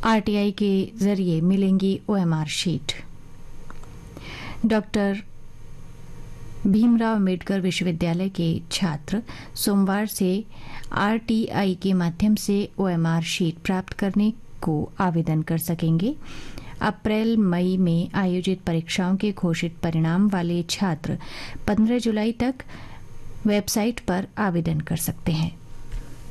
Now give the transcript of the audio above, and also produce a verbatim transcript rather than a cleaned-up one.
RTI के जरिए मिलेंगी OMR sheet. Doctor Bhimrao Ambedkar विश्वविद्यालय के छात्र सोमवार से आरटीआई के माध्यम से ओएमआर शीट प्राप्त करने को आवेदन कर सकेंगे। अप्रैल मई में आयोजित परीक्षाओं के घोषित परिणाम वाले छात्र पंद्रह जुलाई तक वेबसाइट पर आवेदन कर सकते हैं।